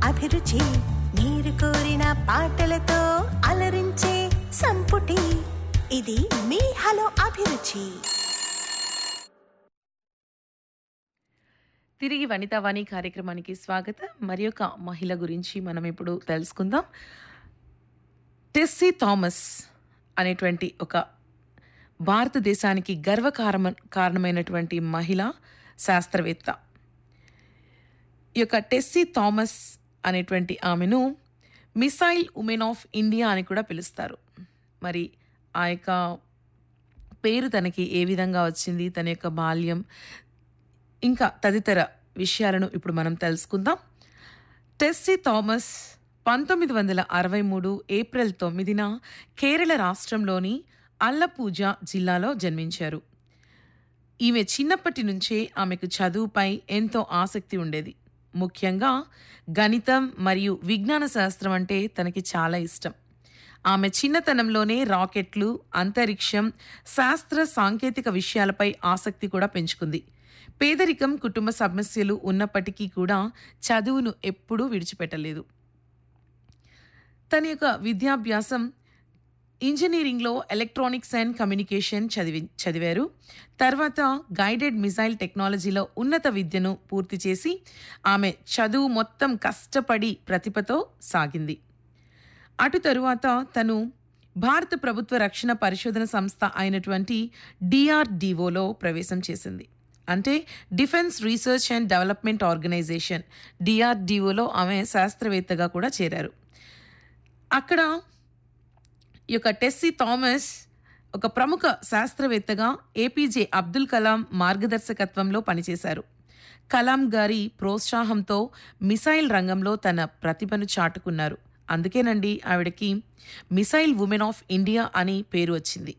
అభిరుచి, మీరు కోరిన పాటలతో అలరించే సంపుటి, ఇది మీ హలో అభిరుచి. తిరిగి వనితావాణి కార్యక్రమానికి స్వాగతం. మరి ఒక మహిళ గురించి మనం ఇప్పుడు తెలుసుకుందాం. టెస్సీ థామస్ అనేటువంటి ఒక భారతదేశానికి కారణమైనటువంటి మహిళ శాస్త్రవేత్త. ఈ యొక్క టెస్సీ థామస్ అనేటువంటి ఆమెను మిసైల్ ఉమెన్ ఆఫ్ ఇండియా అని కూడా పిలుస్తారు. మరి ఆ యొక్క పేరు తనకి ఏ విధంగా వచ్చింది, తన యొక్క బాల్యం, ఇంకా తదితర విషయాలను ఇప్పుడు మనం తెలుసుకుందాం. టెస్సీ థామస్ 1963 ఏప్రిల్ 9న కేరళ రాష్ట్రంలోని అల్లపూజ జిల్లాలో జన్మించారు. ఈమె చిన్నప్పటి నుంచే ఆమెకు చదువుపై ఎంతో ఆసక్తి ఉండేది. ముఖ్యంగా గణితం మరియు విజ్ఞాన శాస్త్రం అంటే తనకి చాలా ఇష్టం. ఆమె చిన్నతనంలోనే రాకెట్లు, అంతరిక్షం, శాస్త్ర సాంకేతిక విషయాలపై ఆసక్తి కూడా పెంచుకుంది. పేదరికం, కుటుంబ సమస్యలు ఉన్నప్పటికీ కూడా చదువును ఎప్పుడూ విడిచిపెట్టలేదు. తన యొక్క విద్యాభ్యాసం ఇంజనీరింగ్లో ఎలక్ట్రానిక్స్ అండ్ కమ్యూనికేషన్ చదివారు. తర్వాత గైడెడ్ మిసైల్ టెక్నాలజీలో ఉన్నత విద్యను పూర్తి చేసి ఆమె చదువు మొత్తం కష్టపడి ప్రతిభతో సాగింది. అటు తరువాత తను భారత ప్రభుత్వ రక్షణ పరిశోధన సంస్థ అయినటువంటి DRDOలో ప్రవేశం చేసింది. అంటే defence research and development organisation, DRDOలో ఆమె శాస్త్రవేత్తగా కూడా చేరారు. అక్కడ ఈ యొక్క టెస్సీ థామస్ ఒక ప్రముఖ శాస్త్రవేత్తగా APJ అబ్దుల్ కలాం మార్గదర్శకత్వంలో పనిచేశారు. కలాం గారి ప్రోత్సాహంతో మిసైల్ రంగంలో తన ప్రతిభను చాటుకున్నారు. అందుకేనండి ఆవిడకి మిసైల్ ఉమెన్ ఆఫ్ ఇండియా అని పేరు వచ్చింది.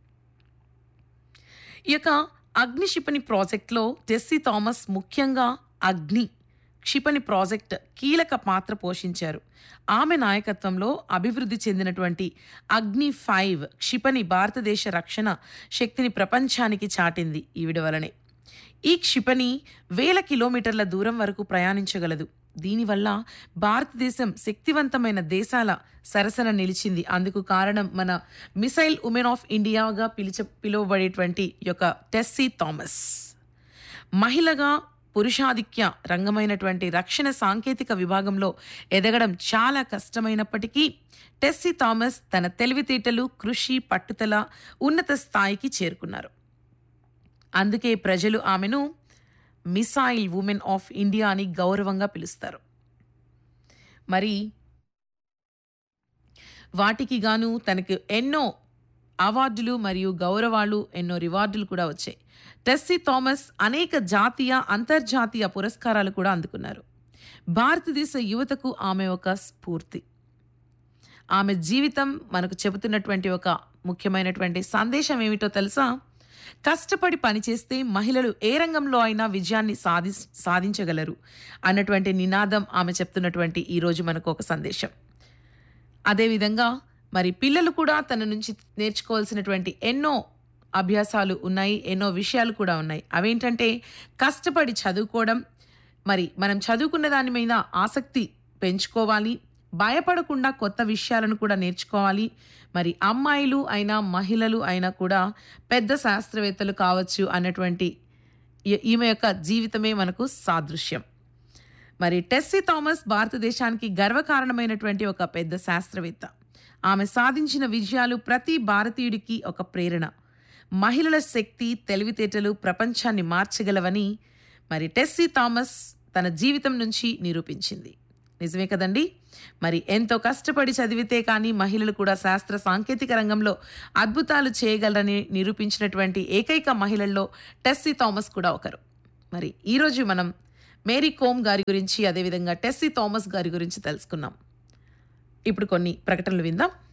ఈ యొక్క అగ్ని క్షిపణి ప్రాజెక్ట్లో టెస్సీ థామస్ ముఖ్యంగా అగ్ని క్షిపణి ప్రాజెక్ట్ కీలక పాత్ర పోషించారు. ఆమె నాయకత్వంలో అభివృద్ధి చెందినటువంటి అగ్ని 5 క్షిపణి భారతదేశ రక్షణ శక్తిని ప్రపంచానికి చాటింది. ఈవిడ వలనే ఈ క్షిపణి 1000 కిలోమీటర్ల దూరం వరకు ప్రయాణించగలదు. దీనివల్ల భారతదేశం శక్తివంతమైన దేశాల సరసన నిలిచింది. అందుకు కారణం మన మిసైల్ ఉమెన్ ఆఫ్ ఇండియాగా పిలువబడేటువంటి యొక్క టెస్సీ థామస్. మహిళగా పురుషాధిక్య రంగమైనటువంటి రక్షణ సాంకేతిక విభాగంలో ఎదగడం చాలా కష్టమైనప్పటికీ టెస్సీ థామస్ తన తెలివితేటలు, కృషి, పట్టుదల ఉన్నత స్థాయికి చేరుకున్నారు. అందుకే ప్రజలు ఆమెను మిసైల్ ఉమెన్ ఆఫ్ ఇండియా అని గౌరవంగా పిలుస్తారు. మరి వాటికి గాను తనకు ఎన్నో అవార్డులు మరియు గౌరవాలు, ఎన్నో రివార్డులు కూడా వచ్చాయి. టెస్సీ థామస్ అనేక జాతీయ, అంతర్జాతీయ పురస్కారాలు కూడా అందుకున్నారు. భారతదేశ యువతకు ఆమె ఒక స్ఫూర్తి. ఆమె జీవితం మనకు చెబుతున్నటువంటి ఒక ముఖ్యమైనటువంటి సందేశం ఏమిటో తెలుసా? కష్టపడి పనిచేస్తే మహిళలు ఏ రంగంలో అయినా విజయాన్ని సాధించగలరు అన్నటువంటి నినాదం ఆమె చెప్తున్నటువంటి ఈరోజు మనకు ఒక సందేశం. అదేవిధంగా మరి పిల్లలు కూడా తన నుంచి నేర్చుకోవాల్సినటువంటి ఎన్నో అభ్యాసాలు ఉన్నాయి, ఎన్నో విషయాలు కూడా ఉన్నాయి. అవేంటంటే కష్టపడి చదువుకోవడం, మరి మనం చదువుకున్న దాని మీద ఆసక్తి పెంచుకోవాలి, భయపడకుండా కొత్త విషయాలను కూడా నేర్చుకోవాలి. మరి అమ్మాయిలు అయినా మహిళలు అయినా కూడా పెద్ద శాస్త్రవేత్తలు కావచ్చు అన్నటువంటి ఈమె యొక్క జీవితమే మనకు సాదృశ్యం. మరి టెస్సీ థామస్ భారతదేశానికి గర్వకారణమైనటువంటి ఒక పెద్ద శాస్త్రవేత్త. ఆమె సాధించిన విజయాలు ప్రతి భారతీయుడికి ఒక ప్రేరణ. మహిళల శక్తి, తెలివితేటలు ప్రపంచాన్ని మార్చగలవని మరి టెస్సీ థామస్ తన జీవితం నుంచి నిరూపించింది. నిజమే కదండి? మరి ఎంతో కష్టపడి చదివితే కానీ మహిళలు కూడా శాస్త్ర సాంకేతిక రంగంలో అద్భుతాలు చేయగలరని నిరూపించినటువంటి ఏకైక మహిళల్లో టెస్సీ థామస్ కూడా ఒకరు. మరి ఈరోజు మనం మేరీ కోమ్ గారి గురించి, అదేవిధంగా టెస్సీ థామస్ గారి గురించి తెలుసుకున్నాం. ఇప్పుడు కొన్ని ప్రకటనలు విందాం.